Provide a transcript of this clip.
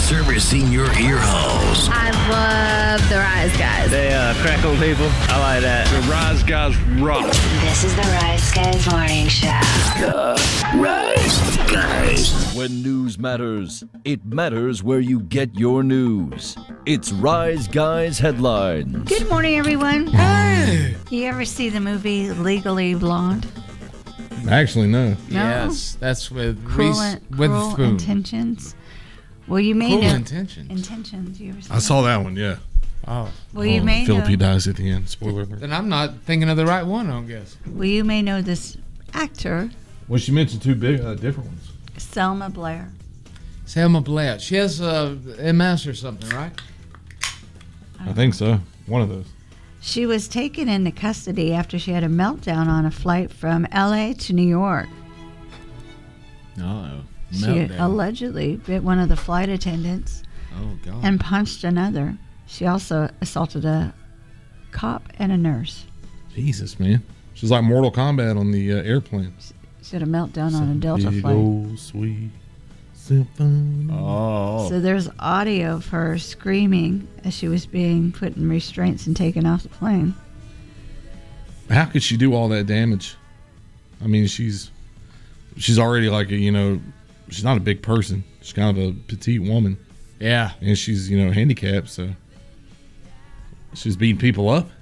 servicing your ear holes. I love the Rise Guys. They crack on people. I like that. The Rise Guys rock. This is the Rise Guys Morning Show. Rise Guys. When news matters, it matters where you get your news. It's Rise Guys Headlines. Good morning, everyone. Hey! You ever see the movie Legally Blonde? Actually, no. Yes, that's with Cruel, Reese Cruel Witherspoon. Intentions. Well, you may Cruel know Intentions. Intentions. You ever see I saw that one, yeah. Oh, Well, you may know. Philip dies at the end. Spoiler alert. then I'm not thinking of the right one, I guess. Well, you may know this actor, Well, she mentioned two big, different ones. Selma Blair. Selma Blair. She has MS or something, right? I think so. One of those. She was taken into custody after she had a meltdown on a flight from L.A. to New York. Uh-oh. She allegedly bit one of the flight attendants Oh, God. and punched another. She also assaulted a cop and a nurse. Jesus, man. She's like Mortal Kombat on the airplane. She had a meltdown on a Delta Big flight. old sweet symphony. Oh. So there's audio of her screaming as she was being put in restraints and taken off the plane. How could she do all that damage? I mean, she's already like she's not a big person. She's kind of a petite woman. Yeah. And she's, handicapped, so she's beating people up.